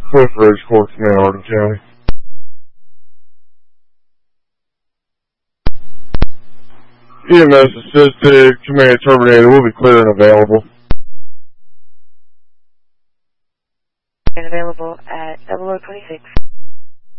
Cliff Ridge Court, Command, Hardin County. EMS assisted, command terminated, will be clear and available. And available at 0026.